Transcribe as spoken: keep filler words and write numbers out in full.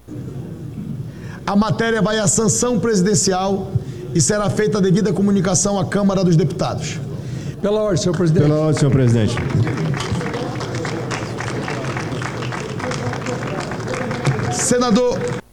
A matéria vai à sanção presidencial e será feita a devida comunicação à Câmara dos Deputados. Pela ordem, senhor presidente. Pela ordem, senhor presidente. Senador